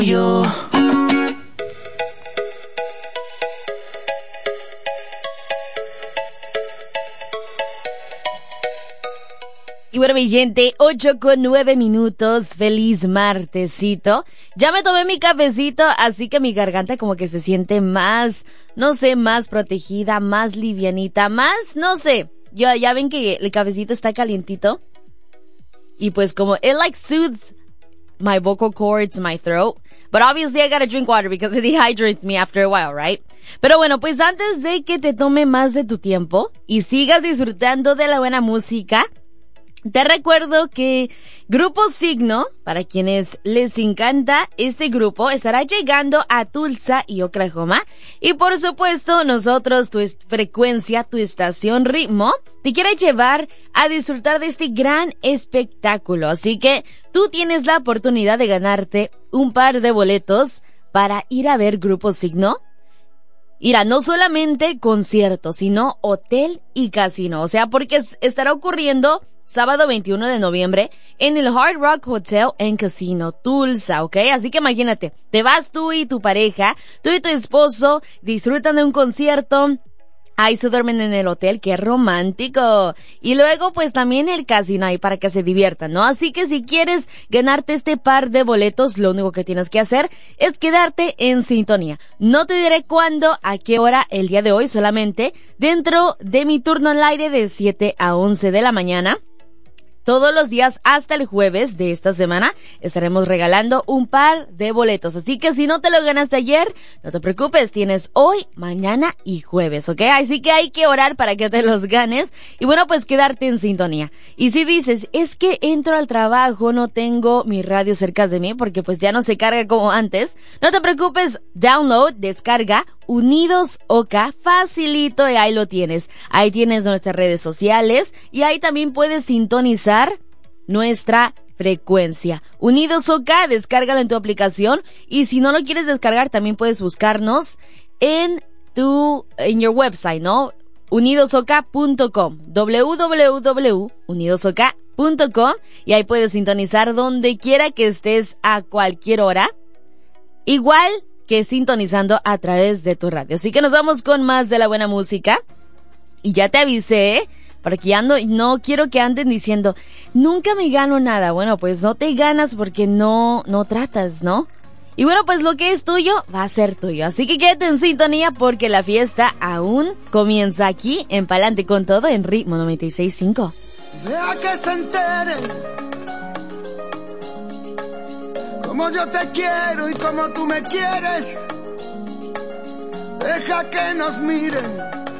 Yo. Y bueno, mi gente, 8:09. Feliz martesito. Ya me tomé mi cafecito, así que mi garganta como que se siente más, no sé, más protegida, más livianita, más, no sé. Ya ven que el cafecito está calientito. Y pues como it like soothes my vocal cords, my throat. But obviously I gotta drink water because it dehydrates me after a while, right? Pero bueno, pues antes de que te tome más de tu tiempo y sigas disfrutando de la buena música, te recuerdo que Grupo Signo, para quienes les encanta este grupo, estará llegando a Tulsa y Oklahoma. Y por supuesto, nosotros, tu frecuencia, tu estación Ritmo, te quiere llevar a disfrutar de este gran espectáculo. Así que tú tienes la oportunidad de ganarte un par de boletos para ir a ver Grupo Signo. Irá no solamente conciertos, sino hotel y casino. O sea, porque estará ocurriendo sábado 21 de noviembre en el Hard Rock Hotel and Casino Tulsa, ¿ok? Así que imagínate, te vas tú y tu pareja, tú y tu esposo, disfrutan de un concierto, ahí se duermen en el hotel, qué romántico. Y luego pues también el casino ahí para que se diviertan, ¿no? Así que si quieres ganarte este par de boletos, lo único que tienes que hacer es quedarte en sintonía. No te diré cuándo, a qué hora el día de hoy, solamente dentro de mi turno al aire de 7 a 11 de la mañana. Todos los días hasta el jueves de esta semana estaremos regalando un par de boletos. Así que si no te lo ganaste ayer, no te preocupes, tienes hoy, mañana y jueves, ¿ok? Así que hay que orar para que te los ganes y bueno, pues quedarte en sintonía. Y si dices, es que entro al trabajo, no tengo mi radio cerca de mí porque pues ya no se carga como antes, no te preocupes, download, descarga Unidos Oka, facilito y ahí lo tienes. Ahí tienes nuestras redes sociales y ahí también puedes sintonizar nuestra frecuencia. Unidos Oka, descárgalo en tu aplicación y si no lo quieres descargar también puedes buscarnos en your website, ¿no? unidosoka.com, www.unidosoka.com y ahí puedes sintonizar donde quiera que estés a cualquier hora. Igual que sintonizando a través de tu radio. Así que nos vamos con más de la buena música. Y ya te avisé, porque no quiero que anden diciendo, nunca me gano nada. Bueno, pues no te ganas porque no tratas, ¿no? Y bueno, pues lo que es tuyo va a ser tuyo. Así que quédate en sintonía porque la fiesta aún comienza aquí en Palante con Todo en Ritmo 96.5. Deja que se enteren como yo te quiero y como tú me quieres. Deja que nos miren